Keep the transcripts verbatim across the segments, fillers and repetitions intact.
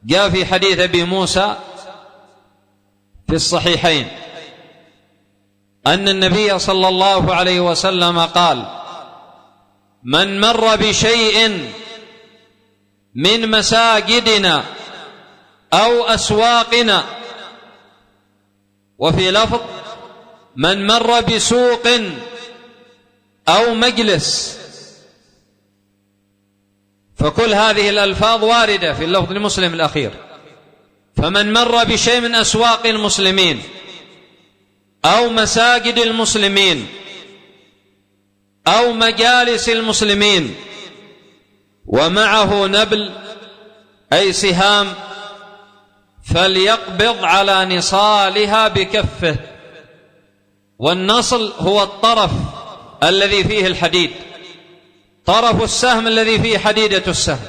جاء في حديث أبي موسى في الصحيحين أن النبي صلى الله عليه وسلم قال: من مر بشيء من مساجدنا أو أسواقنا، وفي لفظ: من مر بسوق أو مجلس، فكل هذه الألفاظ واردة في اللفظ المسلم الأخير. فمن مر بشيء من أسواق المسلمين أو مساجد المسلمين أو مجالس المسلمين ومعه نبل أي سهام، فليقبض على نصالها بكفه. والنصل هو الطرف الذي فيه الحديد، طرف السهم الذي فيه حديدة السهم.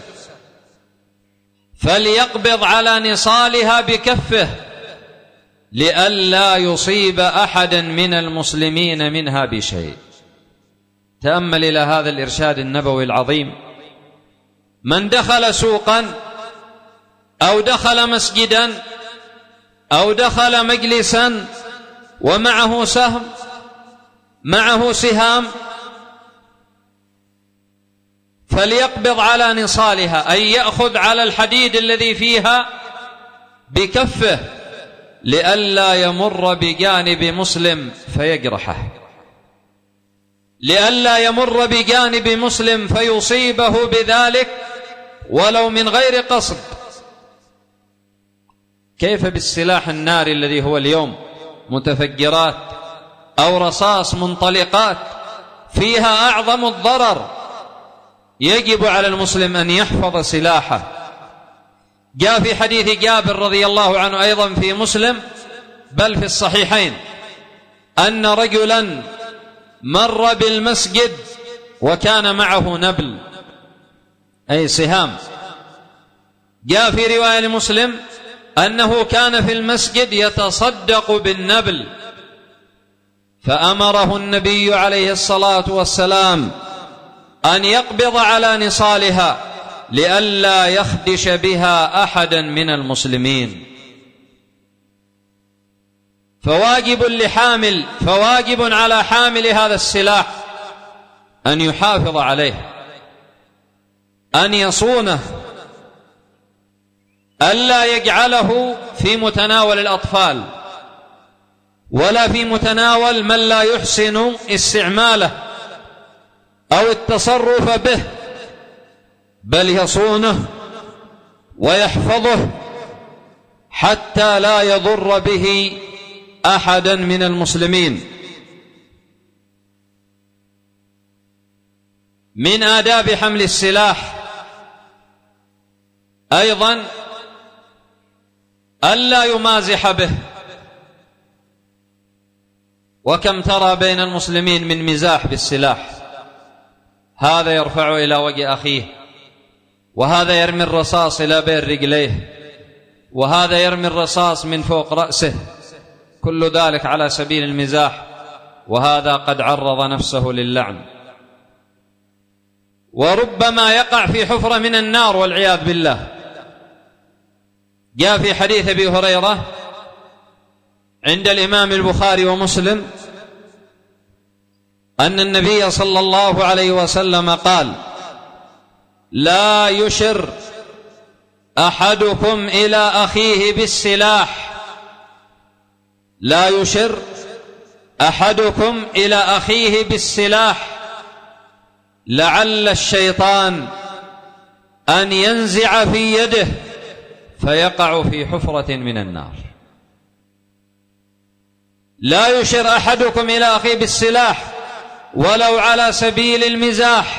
فليقبض على نصالها بكفه لئلا يصيب أحدا من المسلمين منها بشيء. تأمل إلى هذا الإرشاد النبوي العظيم. من دخل سوقا أو دخل مسجدا أو دخل مجلسا ومعه سهم، معه سهام، فليقبض على نصالها، أي يأخذ على الحديد الذي فيها بكفه لئلا يمر بجانب مسلم فيجرحه، لئلا يمر بجانب مسلم فيصيبه بذلك ولو من غير قصد. كيف بالسلاح الناري الذي هو اليوم متفجرات أو رصاص منطلقات فيها أعظم الضرر؟ يجب على المسلم أن يحفظ سلاحه. جاء في حديث جابر رضي الله عنه أيضا في مسلم بل في الصحيحين أن رجلا مر بالمسجد وكان معه نبل أي سهام. جاء في رواية لمسلم أنه كان في المسجد يتصدق بالنبل، فأمره النبي عليه الصلاة والسلام أن يقبض على نصالها لئلا يخدش بها أحدا من المسلمين. فواجب لحامل فواجب على حامل هذا السلاح أن يحافظ عليه، أن يصونه، ألا يجعله في متناول الأطفال ولا في متناول من لا يحسن استعماله أو التصرف به، بل يصونه ويحفظه حتى لا يضر به أحدا من المسلمين. من آداب حمل السلاح أيضا ألا يمازح به. وكم ترى بين المسلمين من مزاح بالسلاح، هذا يرفع إلى وجه أخيه، وهذا يرمي الرصاص إلى بين رجليه، وهذا يرمي الرصاص من فوق رأسه، كل ذلك على سبيل المزاح، وهذا قد عرض نفسه للعن، وربما يقع في حفرة من النار والعياذ بالله. جاء في حديث أبي هريرة عند الإمام البخاري ومسلم أن النبي صلى الله عليه وسلم قال: لا يشر أحدكم إلى أخيه بالسلاح، لا يشر أحدكم إلى أخيه بالسلاح لعل الشيطان أن ينزع في يده فيقع في حفرة من النار. لا يشر أحدكم إلى أخيه بالسلاح ولو على سبيل المزاح،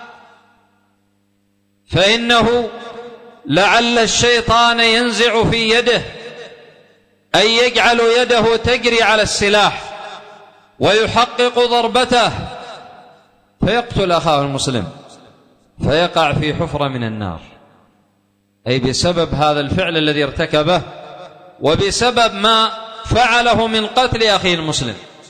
فإنه لعل الشيطان ينزع في يده، أي يجعل يده تجري على السلاح ويحقق ضربته فيقتل أخاه المسلم فيقع في حفرة من النار، أي بسبب هذا الفعل الذي ارتكبه وبسبب ما فعله من قتل أخيه المسلم.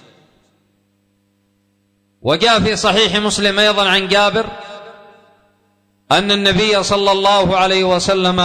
وجاء في صحيح مسلم أيضا عن جابر أن النبي صلى الله عليه وسلم